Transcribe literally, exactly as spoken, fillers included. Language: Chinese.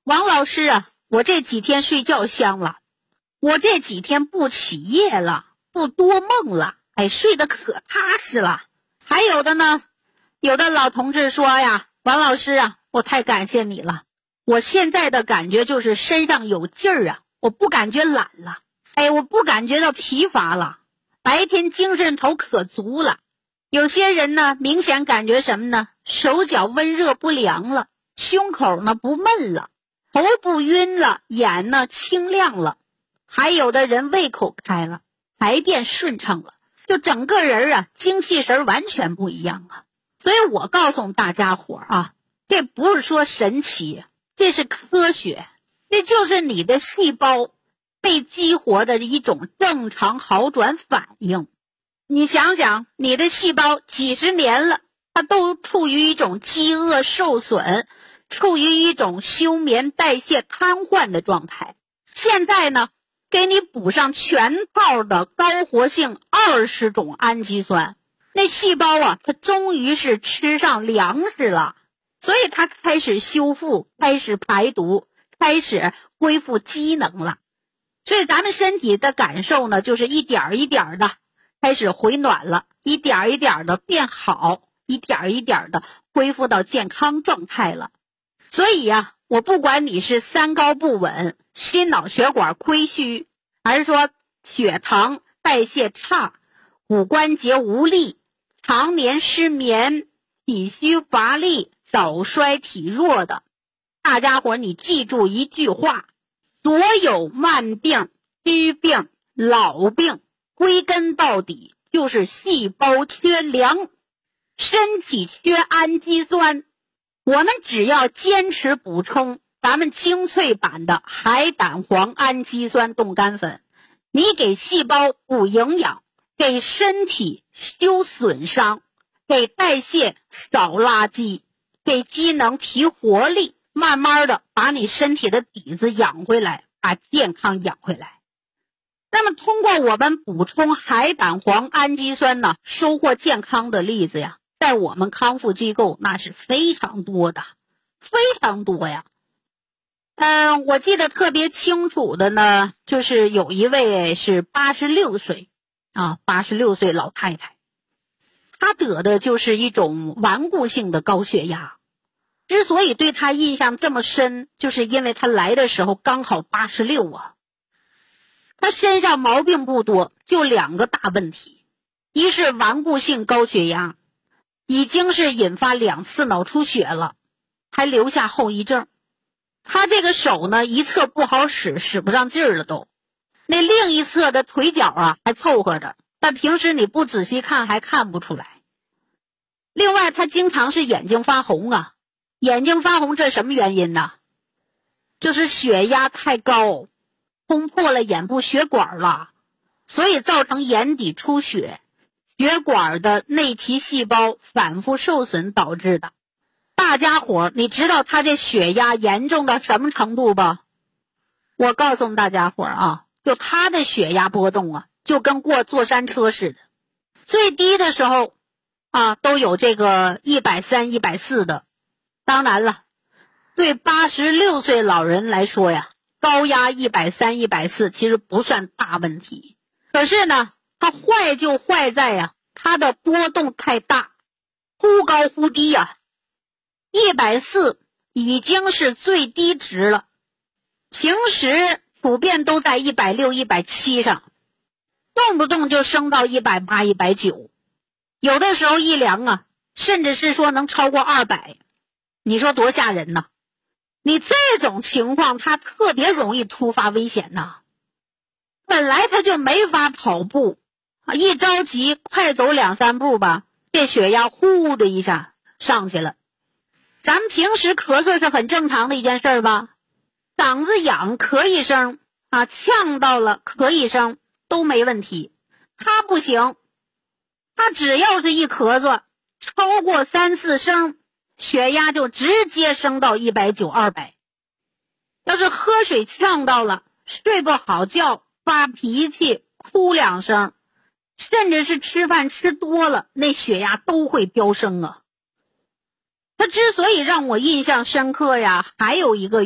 王老师啊，我这几天睡觉香了，我这几天不起夜了，不多梦了，哎，睡得可踏实了。还有的呢，有的老同志说呀，王老师啊，我太感谢你了，我现在的感觉就是身上有劲儿啊，我不感觉懒了，哎，我不感觉到疲乏了，白天精神头可足了。有些人呢，明显感觉什么呢？手脚温热不凉了，胸口呢不闷了，头不晕了，眼呢清亮了，还有的人胃口开了，排便顺畅了，就整个人啊精气神完全不一样啊。所以我告诉大家伙啊，这不是说神奇，这是科学，这就是你的细胞被激活的一种正常好转反应。你想想，你的细胞几十年了，它都处于一种饥饿受损，处于一种休眠代谢瘫痪的状态。现在呢，给你补上全套的高活性二十种氨基酸，那细胞啊，它终于是吃上粮食了，所以它开始修复，开始排毒，开始恢复机能了。所以咱们身体的感受呢，就是一点一点的开始回暖了，一点一点的变好，一点一点的恢复到健康状态了。所以呀、啊，我不管你是三高不稳、心脑血管亏虚，还是说血糖代谢差、骨关节无力、常年失眠、体虚乏力、早衰体弱的，大家伙你记住一句话，所有慢病、祛病、老病归根到底就是细胞缺粮，身体缺氨基酸。我们只要坚持补充咱们精粹版的海胆黄氨基酸冻干粉，你给细胞补营养，给身体修损伤，给代谢扫垃圾，给机能提活力，慢慢的把你身体的底子养回来，把健康养回来。那么通过我们补充海胆黄氨基酸呢，收获健康的例子呀，在我们康复机构那是非常多的，非常多呀。嗯，我记得特别清楚的呢，就是有一位是八十六岁啊，八十六岁老太太，她得的就是一种顽固性的高血压。之所以对她印象这么深，就是因为她来的时候刚好八十六啊。他身上毛病不多，就两个大问题，一是顽固性高血压，已经是引发两次脑出血了，还留下后遗症。他这个手呢，一侧不好使，使不上劲儿了都。那另一侧的腿脚啊，还凑合着，但平时你不仔细看还看不出来。另外，他经常是眼睛发红啊，眼睛发红这什么原因呢？就是血压太高。冲破了眼部血管了，所以造成眼底出血，血管的内皮细胞反复受损导致的。大家伙你知道他这血压严重到什么程度吧？我告诉大家伙啊，就他的血压波动啊，就跟过坐山车似的，最低的时候啊都有这个一百三、一百四的。当然了，对八十六岁老人来说呀，高压一百三、一百四其实不算大问题，可是呢，它坏就坏在呀、啊，它的波动太大，忽高忽低啊。一百四已经是最低值了，平时普遍都在一百六、一百七上，动不动就升到一百八、一百九，有的时候一量啊，甚至是说能超过二百，你说多吓人呢？你这种情况他特别容易突发危险呐，本来他就没法跑步啊，一着急快走两三步吧，这血压呼的一下上去了。咱们平时咳嗽是很正常的一件事吧，嗓子痒咳一声啊，呛到了咳一声都没问题，他不行，他只要是一咳嗽超过三四声，血压就直接升到一百九、二百。要是喝水呛到了，睡不好觉，发脾气，哭两声，甚至是吃饭吃多了，那血压都会飙升啊。他之所以让我印象深刻呀，还有一个